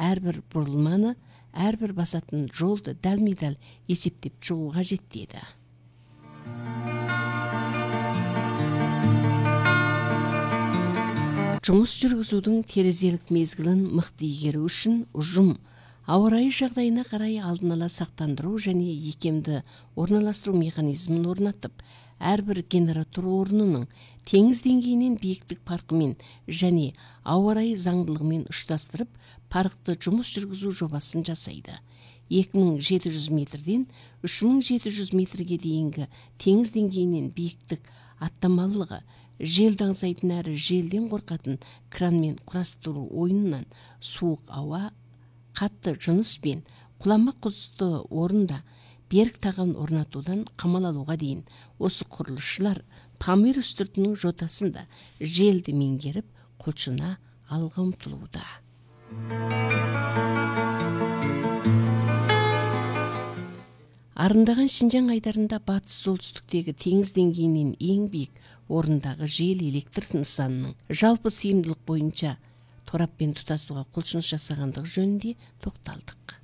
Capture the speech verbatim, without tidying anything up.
әрбір бұрылманы, әрбір басатын жолды дәлме-дәл есептеп шығу қажет деді. Жұмыс жүргізудің терезелік мезгілін мықты игеру үшін ұжым ауа райы жағдайына қарай алдын ала сақтандыру және икемді орналастыру механизмін орнатып, әрбір генератор орнының теңіз деңгейінен биіктік парқымен және ауа райы заңдылығымен ұштастырып, парқты жұмыс жүргізу жобасын жасайды. екі мың жеті жүз метрден үш мың жеті жүз метрге дейінгі теңіз деңгейінен биіктік аттамалылығы, желді аңсайтын әрі желден қорқатын кранмен құрастыру ойынынан суық ауа, қатты жыныс пен құлама құзды орында берік тағам орнатудан қамал алуға дейін осы құрылысшылар Памир үстіртінің жотасында желді меңгеріп құлшына алға ұмтылуда. Арындаған Шинжаң айдарында батыс солтүстіктегі теңіз деңгейінен ең биік орындағы жел электр нысанының жалпы сыйымдылық бойынша тораппен тұтасуға құлшыныс жасағандығы жөнінде тоқталдық.